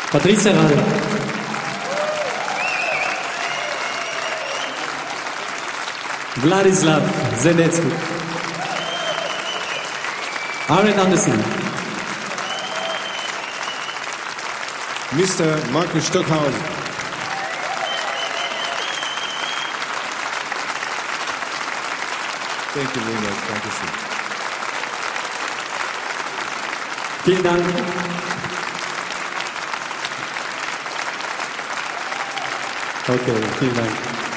Patricia Rade. Vladislav Zenetsky. Aaron Anderson. Mr. Markus Stockhausen. Thank you very much. Dankeschön. Vielen Dank. Okay, vielen Dank.